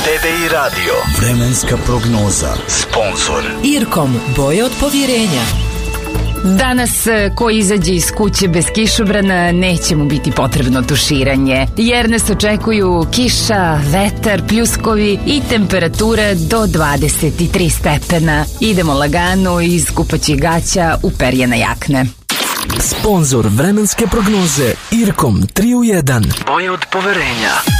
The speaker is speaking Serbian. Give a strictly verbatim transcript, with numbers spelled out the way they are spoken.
te ve i radio. Vremenska prognoza. Sponzor Irkom, boje od povjerenja. Danas ko izađe iz kuće bez kišobrana neće mu biti potrebno tuširanje, jer nas očekuju kiša, vetar, pljuskovi i temperatura do dvadeset tri stepena. Idemo lagano iz kupaćih gaća u perjane jakne. Sponzor vremenske prognoze Irkom tri u jedan. Boje od poverenja.